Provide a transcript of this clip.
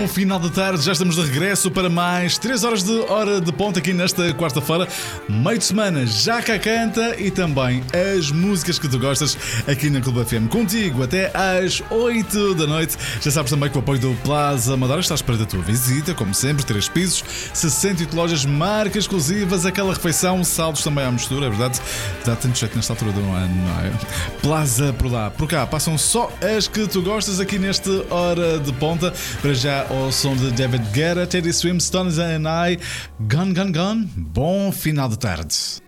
Bom final de tarde, já estamos de regresso para mais 3 horas de hora de ponta aqui nesta quarta-feira. Meio de semana, já cá canta e também as músicas que tu gostas aqui na Clube FM. Contigo até às 8 da noite. Já sabes também que o apoio do Plaza Amadora está à espera da tua visita, como sempre, 3 pisos, 68 lojas, marcas exclusivas, aquela refeição, saldos também à mistura, é verdade? Dá tanto jeito nesta altura do ano, não é? Plaza por lá, por cá, passam só as que tu gostas aqui nesta hora de ponta. Para já ao som de David Guetta, Teddy Swims, Stones and I, Gone, Gone, Gone. Bom final de tarde.